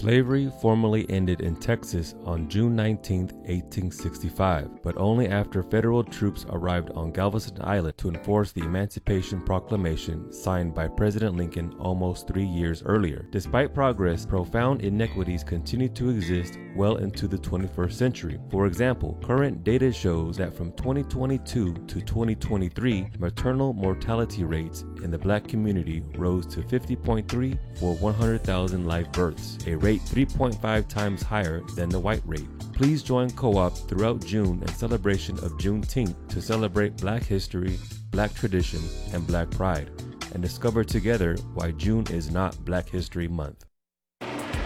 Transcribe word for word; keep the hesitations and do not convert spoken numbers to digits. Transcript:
Slavery formally ended in Texas on June nineteenth, eighteen sixty-five, but only after federal troops arrived on Galveston Island to enforce the Emancipation Proclamation signed by President Lincoln almost three years earlier. Despite progress, profound inequities continue to exist well into the twenty-first century. For example, current data shows that from twenty twenty-two to twenty twenty-three, maternal mortality rates in the Black community rose to fifty point three for one hundred thousand live births, a rate three point five times higher than the white rate. Please join Co-op throughout June in celebration of Juneteenth to celebrate Black history, Black tradition, and Black pride, and discover together why June is not Black History Month.